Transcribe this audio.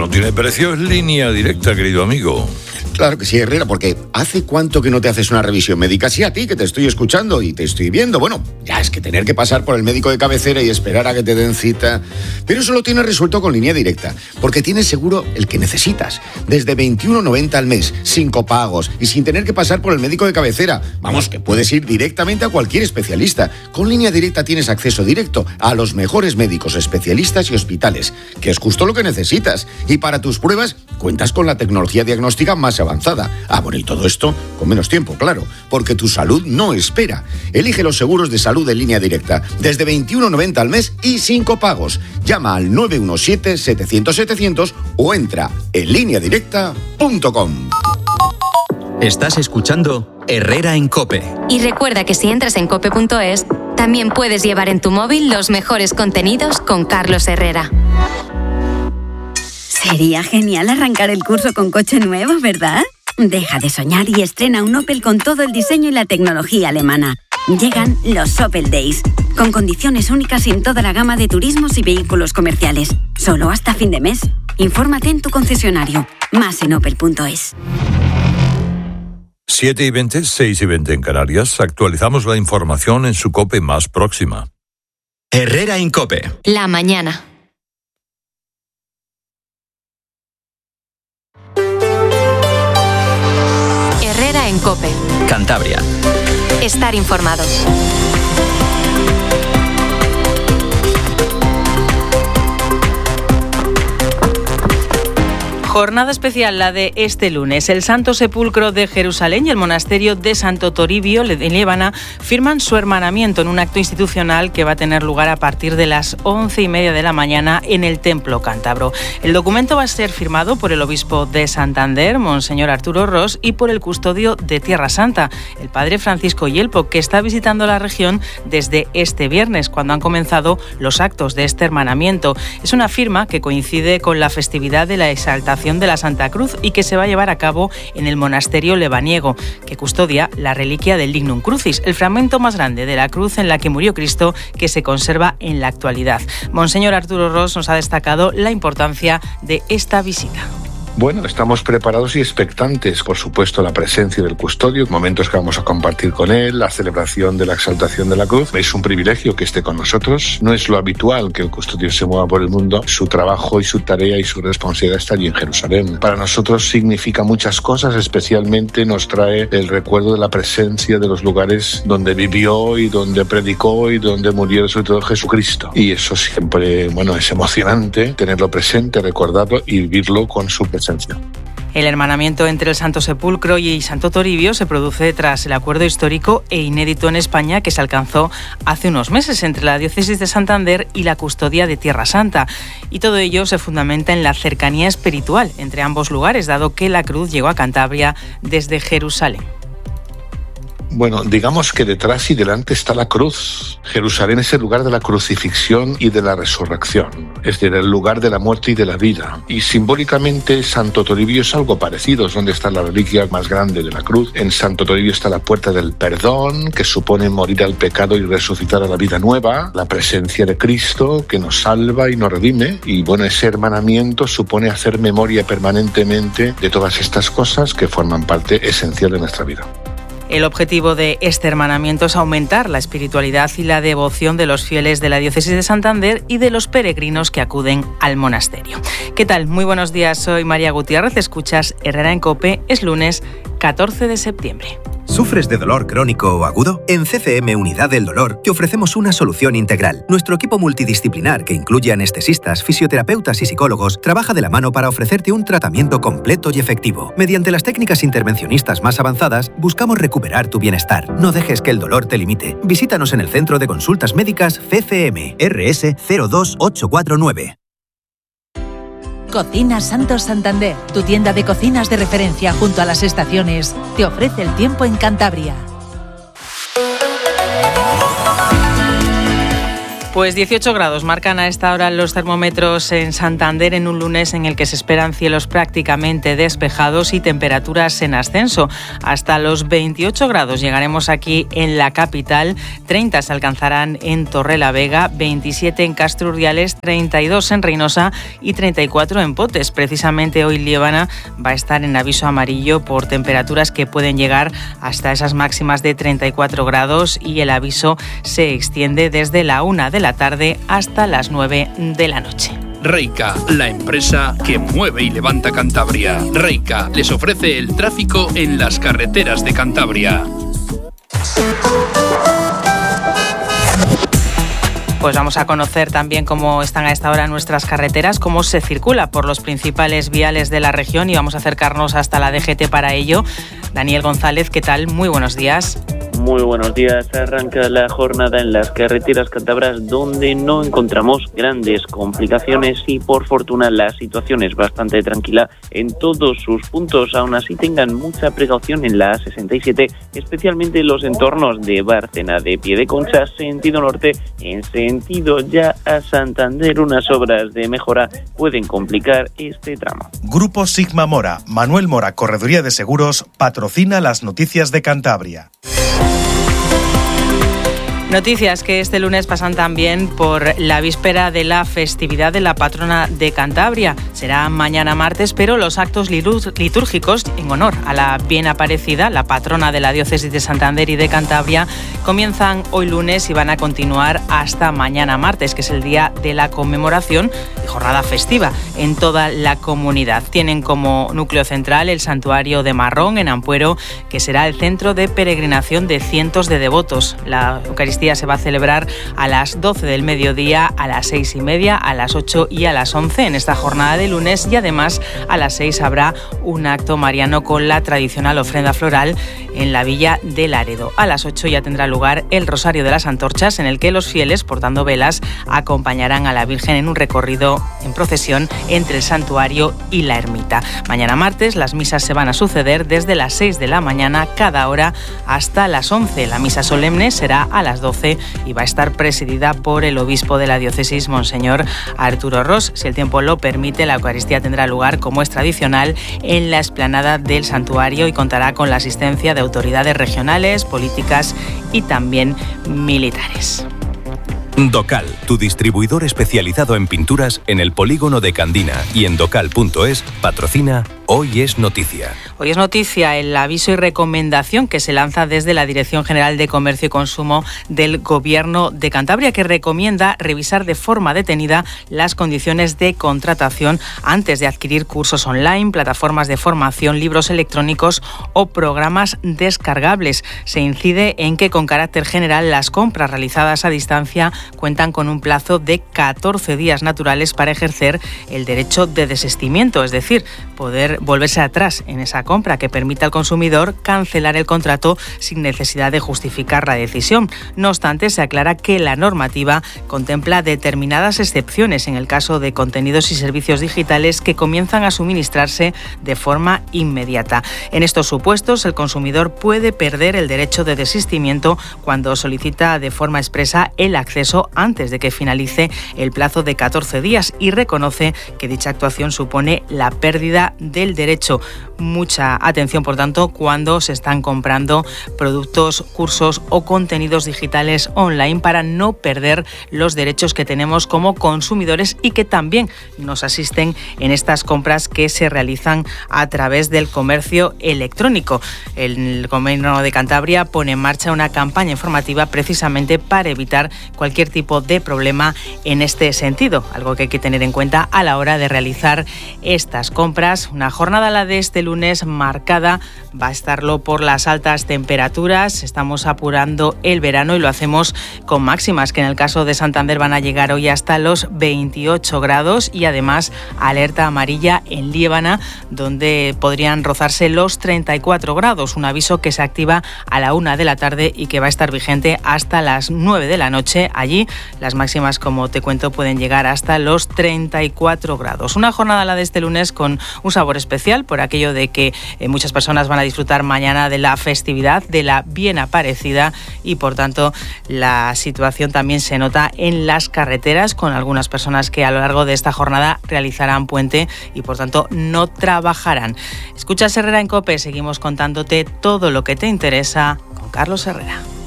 no tiene precio, es Línea Directa, querido amigo. Claro que sí, Herrera, porque ¿hace cuánto que no te haces una revisión médica? Sí, a ti, que te estoy escuchando y te estoy viendo. Bueno, ya es que tener que pasar por el médico de cabecera y esperar a que te den cita. Pero eso lo tienes resuelto con Línea Directa, porque tienes seguro el que necesitas. Desde 21,90 al mes, sin copagos y sin tener que pasar por el médico de cabecera. Vamos, que puedes ir directamente a cualquier especialista. Con Línea Directa tienes acceso directo a los mejores médicos, especialistas y hospitales, que es justo lo que necesitas. Y para tus pruebas, cuentas con la tecnología diagnóstica más avanzada. Bueno, y todo esto con menos tiempo, claro, porque tu salud no espera. Elige los seguros de salud de Línea Directa, desde 21,90 al mes y sin copagos. Llama al 917-700-700 o entra en lineadirecta.com. Estás escuchando Herrera en COPE. Y recuerda que si entras en cope.es, también puedes llevar en tu móvil los mejores contenidos con Carlos Herrera. Sería genial arrancar el curso con coche nuevo, ¿verdad? Deja de soñar y estrena un Opel con todo el diseño y la tecnología alemana. Llegan los Opel Days, con condiciones únicas en toda la gama de turismos y vehículos comerciales. Solo hasta fin de mes. Infórmate en tu concesionario. Más en opel.es. 7:20, 6:20 en Canarias. Actualizamos la información en su COPE más próxima. Herrera en COPE. La mañana. Herrera en COPE. Cantabria. Estar informado. Jornada especial la de este lunes. El Santo Sepulcro de Jerusalén y el monasterio de Santo Toribio en Líbana firman su hermanamiento en un acto institucional que va a tener lugar a partir de las 11:30 de la mañana en el Templo Cántabro. El documento va a ser firmado por el obispo de Santander, Monseñor Arturo Ros, y por el custodio de Tierra Santa, el padre Francisco Yelpo, que está visitando la región desde este viernes, cuando han comenzado los actos de este hermanamiento. Es una firma que coincide con la festividad de la exaltación de la Santa Cruz y que se va a llevar a cabo en el monasterio lebaniego, que custodia la reliquia del Lignum Crucis, el fragmento más grande de la cruz en la que murió Cristo, que se conserva en la actualidad. Monseñor Arturo Ros nos ha destacado la importancia de esta visita. Bueno, estamos preparados y expectantes, por supuesto, la presencia del custodio, momentos que vamos a compartir con él, la celebración de la exaltación de la cruz. Es un privilegio que esté con nosotros. No es lo habitual que el custodio se mueva por el mundo. Su trabajo y su tarea y su responsabilidad está allí en Jerusalén. Para nosotros significa muchas cosas, especialmente nos trae el recuerdo de la presencia de los lugares donde vivió y donde predicó y donde murió, sobre todo Jesucristo. Y eso siempre, es emocionante tenerlo presente, recordarlo y vivirlo con su presencia. El hermanamiento entre el Santo Sepulcro y Santo Toribio se produce tras el acuerdo histórico e inédito en España que se alcanzó hace unos meses entre la diócesis de Santander y la custodia de Tierra Santa. Y todo ello se fundamenta en la cercanía espiritual entre ambos lugares, dado que la cruz llegó a Cantabria desde Jerusalén. Bueno, digamos que detrás y delante está la cruz. Jerusalén es el lugar de la crucifixión y de la resurrección, es decir, el lugar de la muerte y de la vida. Y simbólicamente Santo Toribio es algo parecido, es donde está la reliquia más grande de la cruz. En Santo Toribio está la puerta del perdón, que supone morir al pecado y resucitar a la vida nueva, la presencia de Cristo, que nos salva y nos redime. Y ese hermanamiento supone hacer memoria permanentemente de todas estas cosas que forman parte esencial de nuestra vida. El objetivo de este hermanamiento es aumentar la espiritualidad y la devoción de los fieles de la diócesis de Santander y de los peregrinos que acuden al monasterio. ¿Qué tal? Muy buenos días, soy María Gutiérrez, escuchas Herrera en COPE, es lunes 14 de septiembre. ¿Sufres de dolor crónico o agudo? En CCM Unidad del Dolor te ofrecemos una solución integral. Nuestro equipo multidisciplinar, que incluye anestesistas, fisioterapeutas y psicólogos, trabaja de la mano para ofrecerte un tratamiento completo y efectivo. Mediante las técnicas intervencionistas más avanzadas, buscamos recuperar tu bienestar. No dejes que el dolor te limite. Visítanos en el Centro de Consultas Médicas CCM, RS 02849. Cocina Santos Santander, tu tienda de cocinas de referencia junto a las estaciones, te ofrece el tiempo en Cantabria. Pues 18 grados marcan a esta hora los termómetros en Santander en un lunes en el que se esperan cielos prácticamente despejados y temperaturas en ascenso. Hasta los 28 grados llegaremos aquí en la capital, 30 se alcanzarán en Torrelavega, 27 en Castro Urdiales, 32 en Reynosa y 34 en Potes. Precisamente hoy Liébana va a estar en aviso amarillo por temperaturas que pueden llegar hasta esas máximas de 34 grados y el aviso se extiende desde la 1 de la tarde hasta las 9 de la noche. Reica, la empresa que mueve y levanta Cantabria. Reica les ofrece el tráfico en las carreteras de Cantabria. Pues vamos a conocer también cómo están a esta hora nuestras carreteras, cómo se circula por los principales viales de la región y vamos a acercarnos hasta la DGT para ello. Daniel González, ¿qué tal? Muy buenos días. Muy buenos días. Arranca la jornada en las carreteras cántabras donde no encontramos grandes complicaciones y por fortuna la situación es bastante tranquila en todos sus puntos. Aún así tengan mucha precaución en la A67, especialmente en los entornos de Bárcena de Piedeconcha, sentido norte, en sentido ya a Santander. Unas obras de mejora pueden complicar este tramo. Grupo Sigma Mora, Manuel Mora, Correduría de Seguros, patrocina las noticias de Cantabria. Noticias que este lunes pasan también por la víspera de la festividad de la patrona de Cantabria. Será mañana martes, pero los actos litúrgicos en honor a la Bien Aparecida, la patrona de la diócesis de Santander y de Cantabria, comienzan hoy lunes y van a continuar hasta mañana martes, que es el día de la conmemoración y jornada festiva en toda la comunidad. Tienen como núcleo central el santuario de Marrón, en Ampuero, que será el centro de peregrinación de cientos de devotos. La Eucaristía se va a celebrar a las 12 del mediodía, a las 6:30, a las 8 y a las 11 en esta jornada de lunes, y además a las 6 habrá un acto mariano con la tradicional ofrenda floral en la villa de Laredo. A las 8 ya tendrá lugar el Rosario de las Antorchas, en el que los fieles, portando velas, acompañarán a la Virgen en un recorrido en procesión entre el santuario y la ermita. Mañana martes las misas se van a suceder desde las 6 de la mañana cada hora hasta las 11. La misa solemne será a las 12 y va a estar presidida por el obispo de la diócesis, Monseñor Arturo Ros. Si el tiempo lo permite, la Eucaristía tendrá lugar, como es tradicional, en la explanada del santuario y contará con la asistencia de autoridades regionales, políticas y también militares. Docal, tu distribuidor especializado en pinturas en el polígono de Candina y en docal.es, patrocina Hoy es Noticia. Hoy es noticia el aviso y recomendación que se lanza desde la Dirección General de Comercio y Consumo del Gobierno de Cantabria, que recomienda revisar de forma detenida las condiciones de contratación antes de adquirir cursos online, plataformas de formación, libros electrónicos o programas descargables. Se incide en que, con carácter general, las compras realizadas a distancia cuentan con un plazo de 14 días naturales para ejercer el derecho de desistimiento, es decir, poder volverse atrás en esa compra, que permita al consumidor cancelar el contrato sin necesidad de justificar la decisión. No obstante, se aclara que la normativa contempla determinadas excepciones en el caso de contenidos y servicios digitales que comienzan a suministrarse de forma inmediata. En estos supuestos, el consumidor puede perder el derecho de desistimiento cuando solicita de forma expresa el acceso antes de que finalice el plazo de 14 días y reconoce que dicha actuación supone la pérdida del derecho. Mucha atención, por tanto, cuando se están comprando productos, cursos o contenidos digitales online, para no perder los derechos que tenemos como consumidores y que también nos asisten en estas compras que se realizan a través del comercio electrónico. El Gobierno de Cantabria pone en marcha una campaña informativa precisamente para evitar cualquier tipo de problema en este sentido, algo que hay que tener en cuenta a la hora de realizar estas compras. Una jornada, la de este lunes, marcada va a estarlo por las altas temperaturas. Estamos apurando el verano y lo hacemos con máximas que en el caso de Santander van a llegar hoy hasta los 28 grados y además alerta amarilla en Liébana, donde podrían rozarse los 34 grados, un aviso que se activa a la 1 de la tarde y que va a estar vigente hasta las 9 de la noche. Allí las máximas, como te cuento, pueden llegar hasta los 34 grados. Una jornada, la de este lunes, con un sabor especial por aquello de que que muchas personas van a disfrutar mañana de la festividad, de la bien aparecida, y por tanto la situación también se nota en las carreteras, con algunas personas que a lo largo de esta jornada realizarán puente y por tanto no trabajarán. Escuchas Herrera en COPE, seguimos contándote todo lo que te interesa con Carlos Herrera.